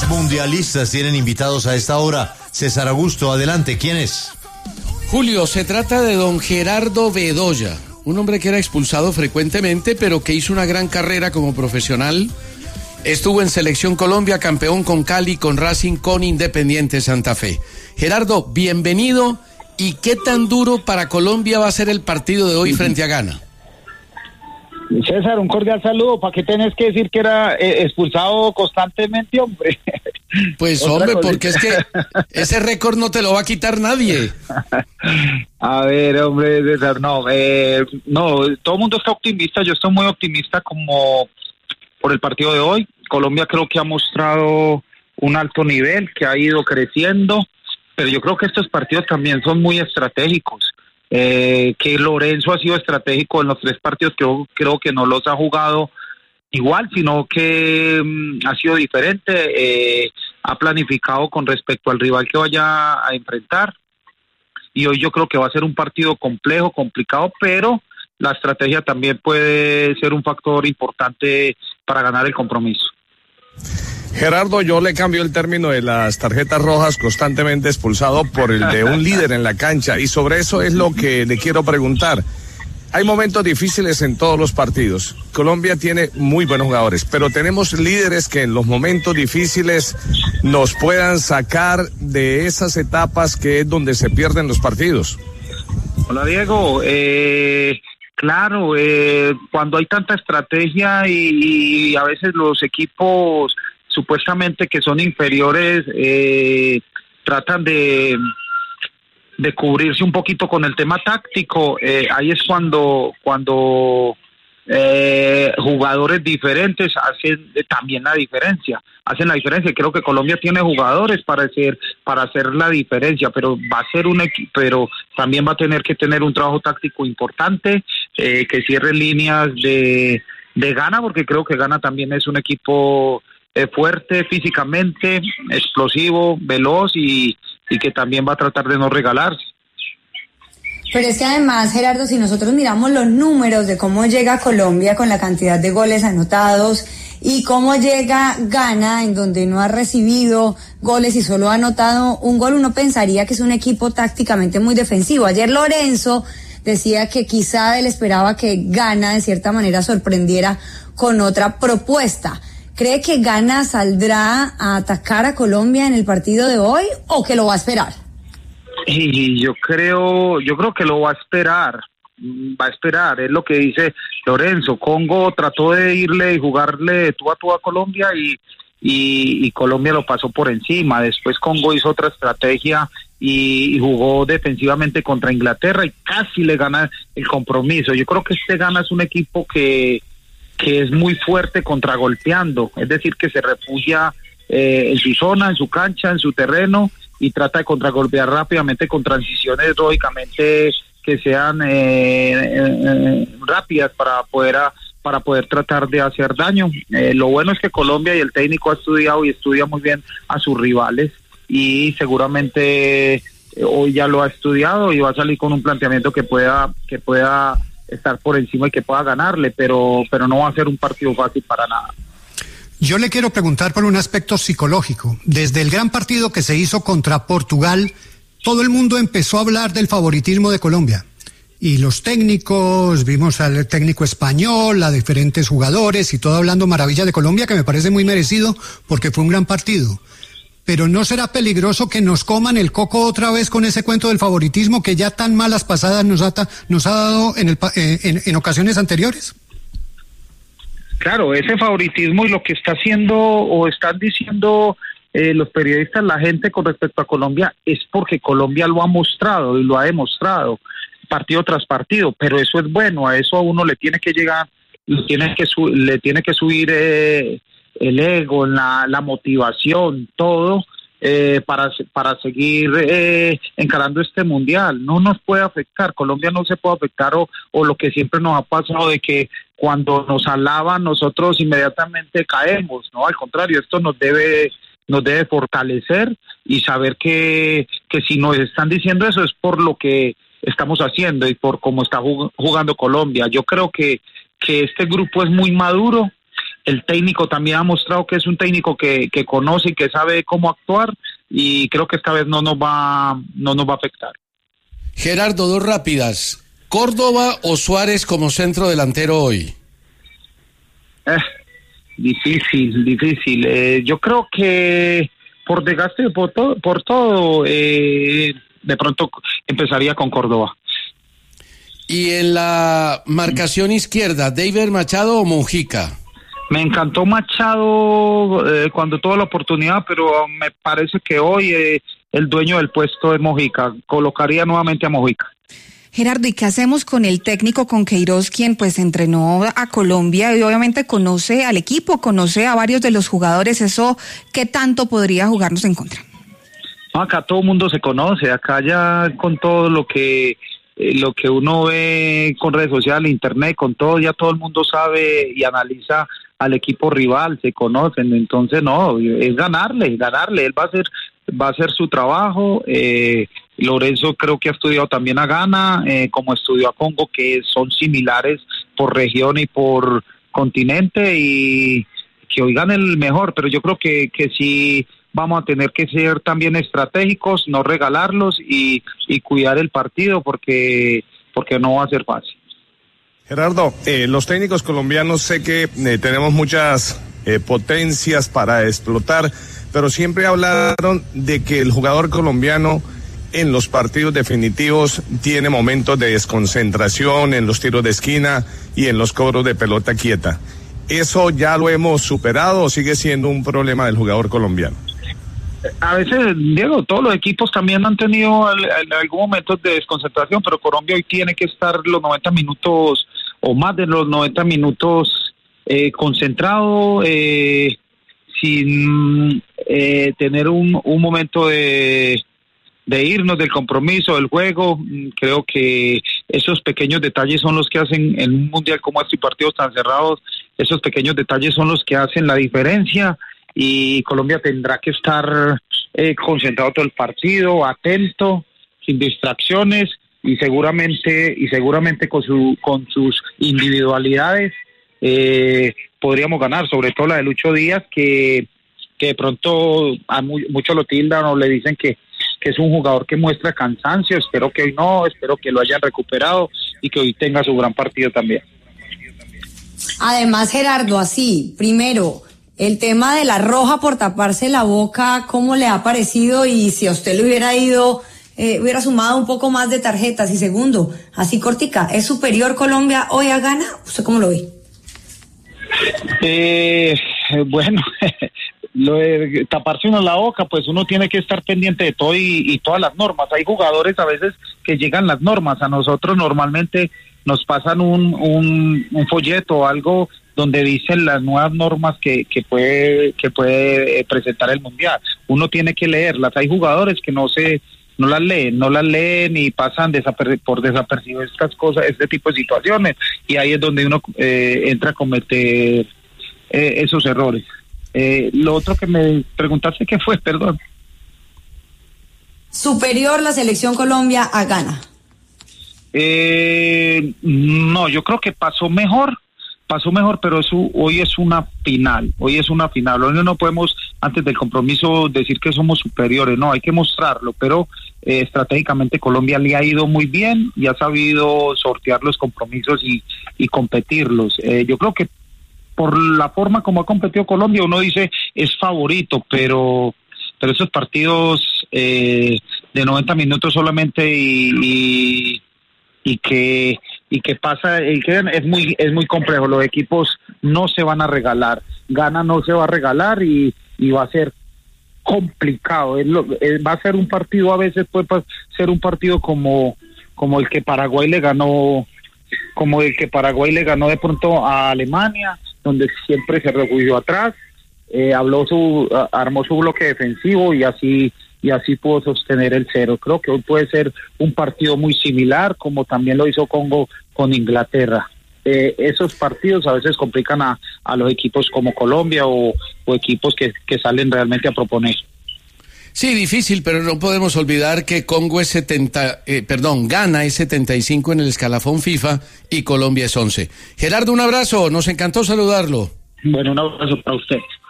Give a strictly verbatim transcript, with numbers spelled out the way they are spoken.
Mundialistas tienen invitados a esta hora. César Augusto, adelante, ¿quién es? Julio, se trata de don Gerardo Bedoya, un hombre que era expulsado frecuentemente, pero que hizo una gran carrera como profesional. Estuvo en Selección Colombia, campeón con Cali, con Racing, con Independiente Santa Fe. Gerardo, bienvenido. ¿Y qué tan duro para Colombia va a ser el partido de hoy frente a Ghana? César, un cordial saludo. ¿Para qué tenés que decir que era eh, expulsado constantemente, hombre? Pues hombre, porque es que ese récord no te lo va a quitar nadie. A ver, hombre, César, no, eh, no, todo el mundo está optimista. Yo estoy muy optimista como por el partido de hoy. Colombia creo que ha mostrado un alto nivel, que ha ido creciendo, pero yo creo que estos partidos también son muy estratégicos. Eh, que Lorenzo ha sido estratégico en los tres partidos, que creo, creo que no los ha jugado igual, sino que um, ha sido diferente, eh, ha planificado con respecto al rival que vaya a enfrentar, y hoy yo creo que va a ser un partido complejo, complicado, pero la estrategia también puede ser un factor importante para ganar el compromiso. Gerardo, yo le cambio el término de las tarjetas rojas, constantemente expulsado por el de un líder en la cancha, y sobre eso es lo que le quiero preguntar. Hay momentos difíciles en todos los partidos. Colombia tiene muy buenos jugadores, pero tenemos líderes que en los momentos difíciles nos puedan sacar de esas etapas que es donde se pierden los partidos. Hola, Diego. Eh, claro, eh, cuando hay tanta estrategia y, y a veces los equipos supuestamente que son inferiores, eh, tratan de, de cubrirse un poquito con el tema táctico, eh, ahí es cuando, cuando eh, jugadores diferentes hacen también la diferencia, hacen la diferencia. Creo que Colombia tiene jugadores para hacer, para hacer la diferencia, pero va a ser un equipo, pero también va a tener que tener un trabajo táctico importante, eh, que cierre líneas de, de Ghana, porque creo que Ghana también es un equipo Eh, fuerte físicamente, explosivo, veloz y, y que también va a tratar de no regalarse. Pero es que además, Gerardo, si nosotros miramos los números de cómo llega Colombia con la cantidad de goles anotados y cómo llega Ghana, en donde no ha recibido goles y solo ha anotado un gol, uno pensaría que es un equipo tácticamente muy defensivo. Ayer Lorenzo decía que quizá él esperaba que Ghana de cierta manera sorprendiera con otra propuesta. ¿Cree que Ghana saldrá a atacar a Colombia en el partido de hoy o que lo va a esperar? Y yo creo, yo creo que lo va a esperar, va a esperar, es lo que dice Lorenzo. Congo trató de irle y jugarle de tú a tú a Colombia y, y, y Colombia lo pasó por encima. Después Congo hizo otra estrategia y, y jugó defensivamente contra Inglaterra y casi le gana el compromiso. Yo creo que este Ghana es un equipo que que es muy fuerte contragolpeando, es decir, que se refugia eh, en su zona, en su cancha, en su terreno, y trata de contragolpear rápidamente con transiciones lógicamente que sean eh, eh, rápidas para poder a, para poder tratar de hacer daño. Eh, lo bueno es que Colombia y el técnico ha estudiado y estudia muy bien a sus rivales, y seguramente eh, hoy ya lo ha estudiado y va a salir con un planteamiento que pueda que pueda estar por encima y que pueda ganarle, pero pero no va a ser un partido fácil para nada. Yo le quiero preguntar por un aspecto psicológico. Desde el gran partido que se hizo contra Portugal, todo el mundo empezó a hablar del favoritismo de Colombia. Y los técnicos, vimos al técnico español, a diferentes jugadores y todo hablando maravilla de Colombia, que me parece muy merecido porque fue un gran partido. Pero ¿no será peligroso que nos coman el coco otra vez con ese cuento del favoritismo que ya tan malas pasadas nos ha, nos ha dado en, el, en, en ocasiones anteriores? Claro, ese favoritismo y lo que está haciendo o están diciendo eh, los periodistas, la gente con respecto a Colombia, es porque Colombia lo ha mostrado y lo ha demostrado partido tras partido, pero eso es bueno, a eso a uno le tiene que llegar, le tiene que, su, le tiene que subir eh, el ego, la, la motivación, todo, eh, para, para seguir eh, encarando este mundial. No nos puede afectar, Colombia no se puede afectar, o, o lo que siempre nos ha pasado de que cuando nos alaban nosotros inmediatamente caemos, no, al contrario, esto nos debe nos debe fortalecer y saber que, que si nos están diciendo eso es por lo que estamos haciendo y por cómo está jugando Colombia. Yo creo que, que este grupo es muy maduro, el técnico también ha mostrado que es un técnico que, que conoce y que sabe cómo actuar, y creo que esta vez no nos va, no nos va a afectar. Gerardo, dos rápidas. ¿Córdoba o Suárez como centro delantero hoy? Eh, difícil, difícil. Eh, yo creo que por desgaste, por todo, por todo eh, de pronto empezaría con Córdoba. Y en la marcación izquierda, ¿David Machado o Mojica? Me encantó Machado eh, cuando tuvo la oportunidad, pero me parece que hoy eh, el dueño del puesto es Mojica. Colocaría nuevamente a Mojica. Gerardo, ¿y qué hacemos con el técnico, con Queiroz, quien pues entrenó a Colombia y obviamente conoce al equipo, conoce a varios de los jugadores? ¿Eso qué tanto podría jugarnos en contra? Acá todo el mundo se conoce, acá ya con todo lo que eh, lo que uno ve con redes sociales, internet, con todo, ya todo el mundo sabe y analiza al equipo rival, se conocen, entonces no, es ganarle, ganarle, él va a hacer, va a hacer su trabajo. eh, Lorenzo creo que ha estudiado también a Ghana, eh, como estudió a Congo, que son similares por región y por continente, y que hoy gane el mejor, pero yo creo que, que sí vamos a tener que ser también estratégicos, no regalarlos y, y cuidar el partido, porque, porque no va a ser fácil. Gerardo, eh, los técnicos colombianos sé que eh, tenemos muchas eh, potencias para explotar, pero siempre hablaron de que el jugador colombiano en los partidos definitivos tiene momentos de desconcentración en los tiros de esquina y en los cobros de pelota quieta. ¿Eso ya lo hemos superado o sigue siendo un problema del jugador colombiano? A veces, Diego, todos los equipos también han tenido en algún momento de desconcentración, pero Colombia hoy tiene que estar los noventa minutos o más de los noventa minutos eh, concentrado, eh, sin eh, tener un, un momento de... de irnos del compromiso, del juego. Creo que esos pequeños detalles son los que hacen en un mundial como este y partidos tan cerrados, esos pequeños detalles son los que hacen la diferencia, y Colombia tendrá que estar eh, concentrado todo el partido, atento, sin distracciones, y seguramente y seguramente con su con sus individualidades eh, podríamos ganar, sobre todo la de Lucho Díaz, que que de pronto a muy, muchos lo tildan o le dicen que que es un jugador que muestra cansancio. Espero que hoy no, espero que lo hayan recuperado y que hoy tenga su gran partido también. Además, Gerardo, así, primero, el tema de la roja por taparse la boca, ¿cómo le ha parecido? Y si a usted le hubiera ido, eh, hubiera sumado un poco más de tarjetas. Y segundo, así cortica, ¿es superior Colombia hoy a Ghana? ¿Usted cómo lo ve? Eh, bueno... Lo de taparse uno la boca, pues uno tiene que estar pendiente de todo y, y todas las normas. Hay jugadores a veces que llegan las normas, a nosotros normalmente nos pasan un, un, un folleto o algo donde dicen las nuevas normas que, que puede que puede presentar el mundial. Uno tiene que leerlas. Hay jugadores que no se no las leen, no las leen y pasan desaper- por desapercibidas estas cosas, este tipo de situaciones, y ahí es donde uno eh, entra a cometer eh, esos errores. Eh, lo otro que me preguntaste, ¿qué fue? Perdón. ¿Superior la selección Colombia a Ghana? Eh, no, yo creo que pasó mejor, pasó mejor, pero eso hoy es una final, hoy es una final. Hoy no podemos, antes del compromiso, decir que somos superiores, no, hay que mostrarlo, pero eh, estratégicamente Colombia le ha ido muy bien y ha sabido sortear los compromisos y, y competirlos. Eh, yo creo que por la forma como ha competido Colombia, uno dice es favorito, pero pero esos partidos eh, de noventa minutos solamente y, y y que y que pasa y que es muy es muy complejo. Los equipos no se van a regalar, Ghana no se va a regalar y, y va a ser complicado. Es lo, es, va a ser un partido, a veces puede ser un partido como como el que Paraguay le ganó, como el que Paraguay le ganó de pronto a Alemania, donde siempre se refugió atrás, eh, habló su, armó su bloque defensivo y así y así pudo sostener el cero. Creo que hoy puede ser un partido muy similar, como también lo hizo Congo con Inglaterra. Eh, esos partidos a veces complican a, a los equipos como Colombia o, o equipos que, que salen realmente a proponer. Sí, difícil, pero no podemos olvidar que Congo es setenta, eh, perdón, Ghana es setenta y cinco en el escalafón FIFA y Colombia es once. Gerardo, un abrazo, nos encantó saludarlo. Bueno, un abrazo para usted.